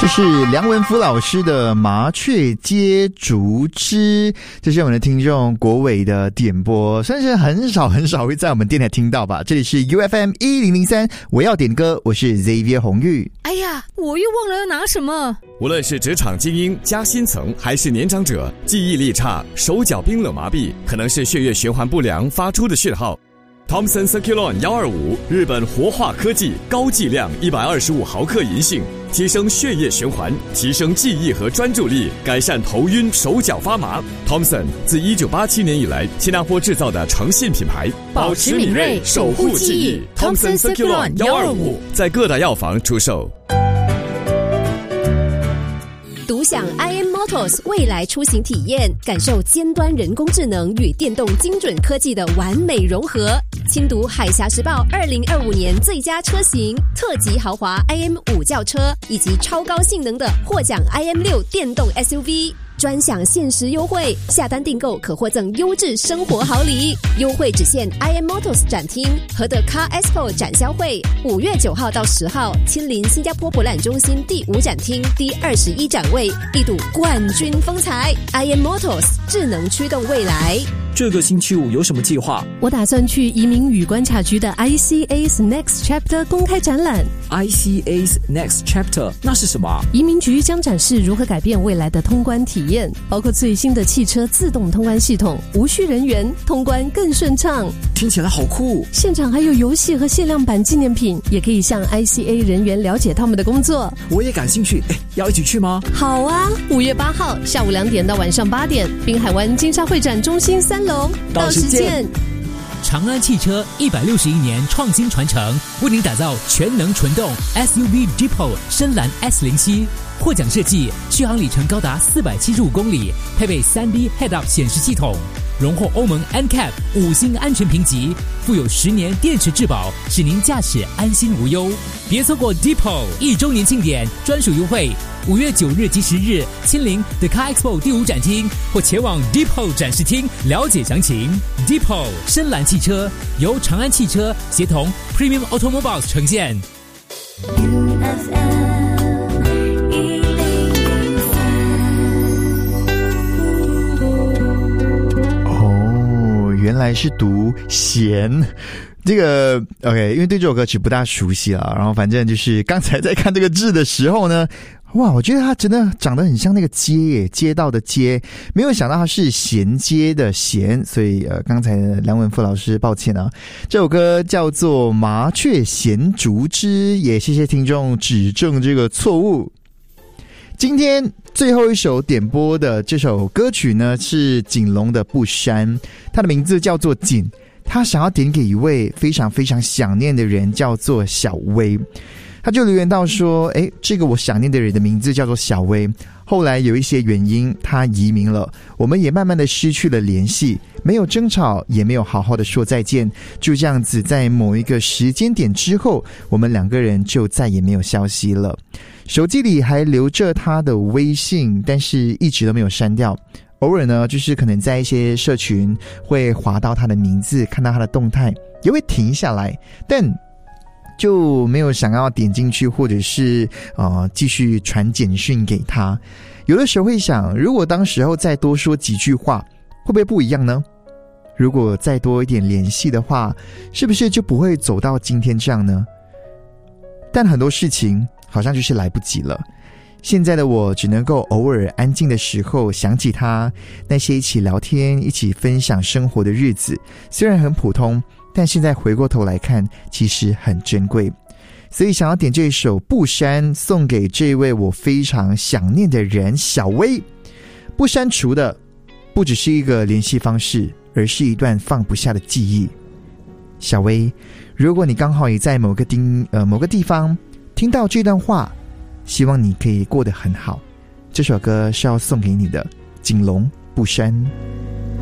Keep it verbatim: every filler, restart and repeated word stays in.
这是梁文福老师的《麻雀接竹枝》，这是我们的听众国伟的点播，算是很少很少会在我们电台听到吧。这里是 U F M 一零零三，我要点歌，我是 Xavier 红玉。 哎呀，我又忘了要拿什么。 无论是职场精英、加薪层，还是年长者，记忆力差、手脚冰冷麻痹，可能是血液循环不良发出的讯号。Thomson Circulon 一二五，日本活化科技，高剂量一百二十五毫克银杏，提升血液循环，提升记忆和专注力，改善头晕、手脚发麻。Thomson 自一九八七年以来，新加坡制造的诚信品牌， 保持敏锐，守护记忆。Thomson Circulon 一二五， 在各大药房出售。 独享 I M Motors 未来出行体验，感受尖端人工智能与电动精准科技的完美融合。亲读海峡时报二零二五年最佳车型，特级豪华 I M 五轿车，以及超高性能的获奖 I M 六电动 S U V。专享限时优惠，下单订购可获赠优质生活好礼。优惠只限 I M Motors 展厅和的 Car Expo 展销会，五月九号到十号，亲临新加坡博览中心第五展厅第二十一展位，一睹冠军风采。I M Motors 智能驱动未来。 这个星期五有什么计划？ 我打算去移民与关卡局的 I C A's Next Chapter 公开展览。 I C A's Next Chapter 那是什么？ 移民局将展示如何改变未来的通关体验，包括最新的汽车自动通关系统，无需人员，通关更顺畅。 听起来好酷！ 现场还有游戏和限量版纪念品，也可以向 I C A 人员了解他们的工作。 我也感兴趣，诶，要一起去吗？ 好啊，五月八号下午两点到晚上八点，滨海湾金沙会展中心三楼， 到时见。 长安汽车一百六十一年创新传承，为您打造全能纯动 S U V Depo 深蓝 S 零七，获奖设计，续航里程高达四百七十五公里，配备 三 D Head-Up 显示系统，荣获欧盟 N C A P 五星安全评级，附有十年电池质保，使您驾驶安心无忧。别错过 Depo 一周年庆典专属优惠，五月九日及十日亲临 The Car Expo 第五展厅，或前往 Depo 展示厅了解详情。Depo 深蓝汽车由长安汽车协同 Premium Automobiles 呈现。 哦，原来是读弦。这个 OK， 因为对这首歌曲不大熟悉啊，然后反正就是刚才在看这个字的时候呢，哇，我觉得它真的长得很像那个街耶，街道的街，没有想到它是衔接的衔，所以呃，刚才梁文富老师抱歉啊。这首歌叫做《麻雀衔竹枝》，也谢谢听众指正这个错误。今天最后一首点播的这首歌曲呢，是锦龙的《不删》，它的名字叫做锦。他想要点给一位非常非常想念的人，叫做小薇。他就留言到说，诶，这个我想念的人的名字叫做小薇，后来有一些原因他移民了，我们也慢慢的失去了联系，没有争吵，也没有好好的说再见，就这样子在某一个时间点之后，我们两个人就再也没有消息了。手机里还留着他的微信，但是一直都没有删掉。偶尔呢，就是可能在一些社群会滑到他的名字，看到他的动态，也会停下来，但就没有想要点进去，或者是呃继续传简讯给他。有的时候会想，如果当时候再多说几句话，会不会不一样呢？如果再多一点联系的话，是不是就不会走到今天这样呢？但很多事情好像就是来不及了。现在的我只能够偶尔安静的时候想起他，那些一起聊天一起分享生活的日子，虽然很普通，但现在回过头来看其实很珍贵。所以想要点这首《不删》送给这位我非常想念的人小薇。不删除的不只是一个联系方式，而是一段放不下的记忆。小薇，如果你刚好也在某个地呃某个地方听到这段话，希望你可以过得很好。这首歌是要送给你的，锦龙不删。